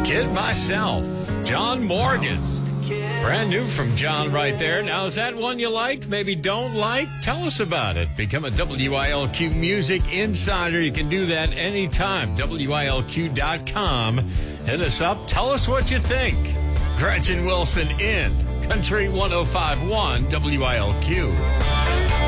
Kid Myself, John Morgan. Brand new from John right there. Now, is that one you like? Maybe don't like? Tell us about it. Become a WILQ Music Insider. You can do that anytime. WILQ.com. Hit us up. Tell us what you think. Gretchen Wilson in Country 105.1 WILQ.